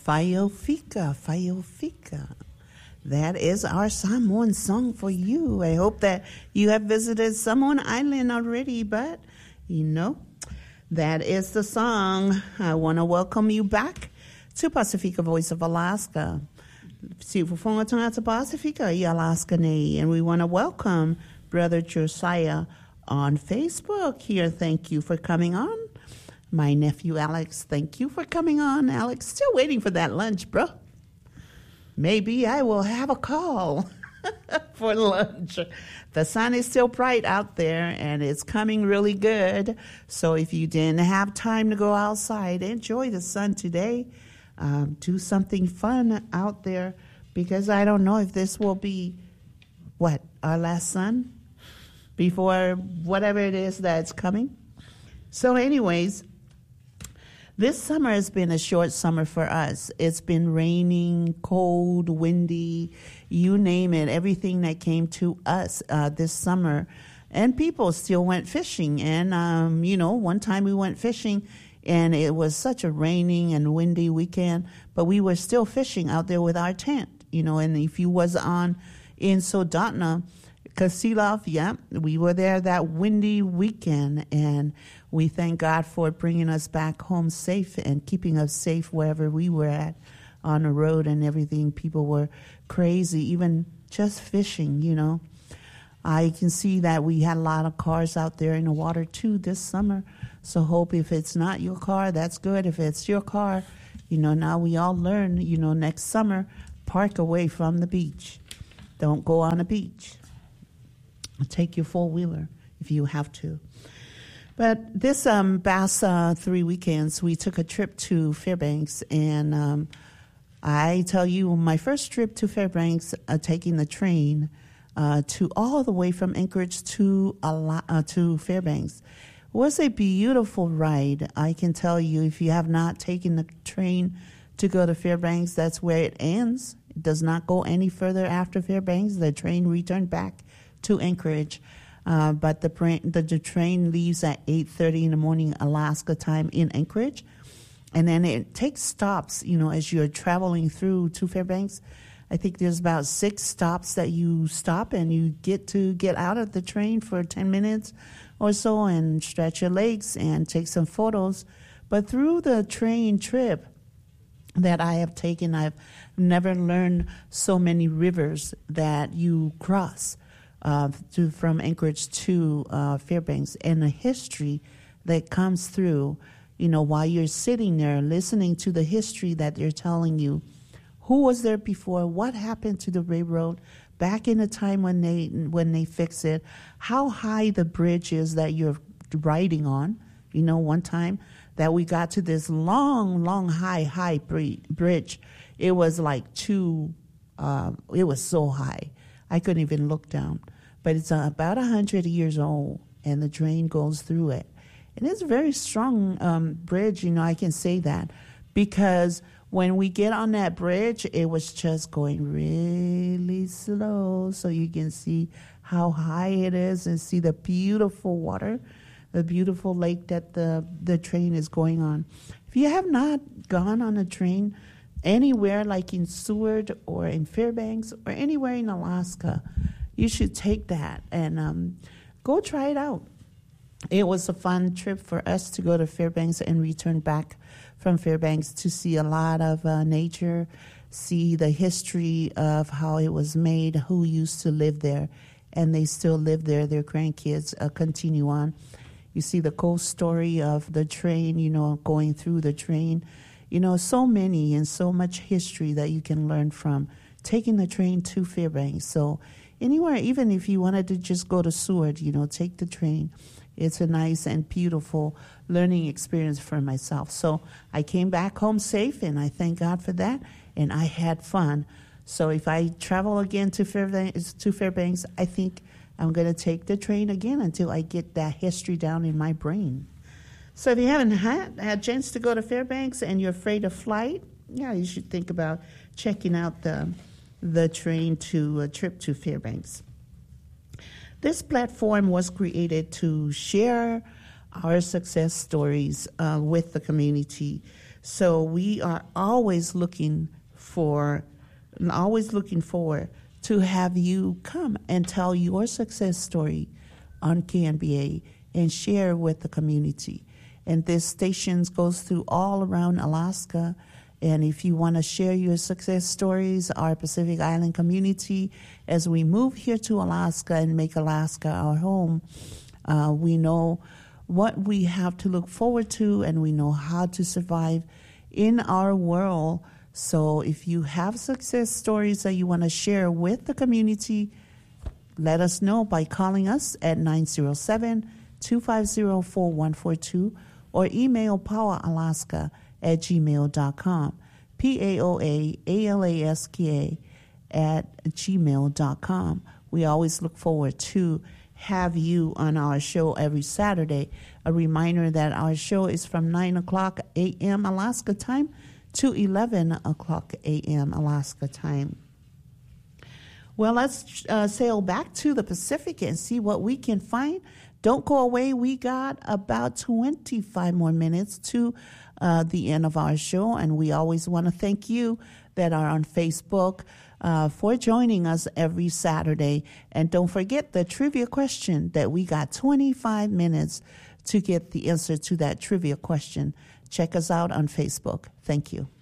Fayofika, Fayofika. That is our Samoan song for you. I hope that you have visited Samoan Island already, but that is the song. I want to welcome you back to Pacifica Voice of Alaska. Sifufonga Tangata Pacifica, Alaska Nei, and we want to welcome Brother Josiah on Facebook here. Thank you for coming on. My nephew Alex, thank you for coming on. Alex, still waiting for that lunch, bro. Maybe I will have a call for lunch. The sun is still bright out there, and it's coming really good. So if you didn't have time to go outside, enjoy the sun today. Do something fun out there, because I don't know if this will be, our last sun before whatever it is that's coming. So anyways, this summer has been a short summer for us. It's been raining, cold, windy, you name it, everything that came to us this summer. And people still went fishing. And, one time we went fishing, and it was such a raining and windy weekend, but we were still fishing out there with our tent, and if you was in Soldotna, Kasilov, we were there that windy weekend, and we thank God for bringing us back home safe and keeping us safe wherever we were at on the road and everything. People were crazy, even just fishing, I can see that we had a lot of cars out there in the water too this summer. So hope if it's not your car, that's good. If it's your car, now we all learn, next summer, park away from the beach. Don't go on a beach. Take your four-wheeler if you have to. But this past 3 weekends, we took a trip to Fairbanks, and I tell you, my first trip to Fairbanks, taking the train to all the way from Anchorage to Fairbanks, was a beautiful ride. I can tell you, if you have not taken the train to go to Fairbanks, that's where it ends. It does not go any further after Fairbanks. The train returned back to Anchorage, but the train leaves at 8:30 in the morning Alaska time in Anchorage, and then it takes stops, as you're traveling through to Fairbanks. I think there's about 6 stops that you stop, and you get out of the train for 10 minutes or so and stretch your legs and take some photos. But through the train trip that I have taken, I've never learned so many rivers that you cross from Anchorage to Fairbanks, and the history that comes through, while you're sitting there listening to the history that they're telling you. Who was there before? What happened to the railroad back in the time when they fixed it? How high the bridge is that you're riding on? One time that we got to this long, high bridge. It was like it was so high. I couldn't even look down. But it's about 100 years old, and the train goes through it. And it's a very strong bridge, I can say that, because when we get on that bridge, it was just going really slow, so you can see how high it is and see the beautiful water, the beautiful lake that the train is going on. If you have not gone on a train anywhere like in Seward or in Fairbanks or anywhere in Alaska, you should take that and go try it out. It was a fun trip for us to go to Fairbanks and return back from Fairbanks to see a lot of nature, see the history of how it was made, who used to live there, and they still live there. Their grandkids continue on. You see the cool story of the train, going through the train. So many and so much history that you can learn from taking the train to Fairbanks. So anywhere, even if you wanted to just go to Seward, take the train. It's a nice and beautiful learning experience for myself. So I came back home safe, and I thank God for that, and I had fun. So if I travel again to Fairbanks, I think I'm going to take the train again until I get that history down in my brain. So if you haven't had a chance to go to Fairbanks and you're afraid of flight, you should think about checking out the train to a trip to Fairbanks. This platform was created to share our success stories with the community, So we are always looking forward to have you come and tell your success story on KNBA and share with the community. And this station goes through all around Alaska. And if you want to share your success stories, our Pacific Island community, as we move here to Alaska and make Alaska our home, we know what we have to look forward to, and we know how to survive in our world. So if you have success stories that you want to share with the community, let us know by calling us at 907-250-4142 or email poweralaska@gmail.com, PAOAALASKA@gmail.com. We always look forward to have you on our show every Saturday. A reminder that our show is from 9 o'clock a.m. Alaska time to 11 o'clock a.m. Alaska time. Well, let's sail back to the Pacific and see what we can find. Don't go away. We got about 25 more minutes to the end of our show, and we always want to thank you that are on Facebook for joining us every Saturday. And don't forget the trivia question that we got 25 minutes to get the answer to that trivia question. Check us out on Facebook. Thank you.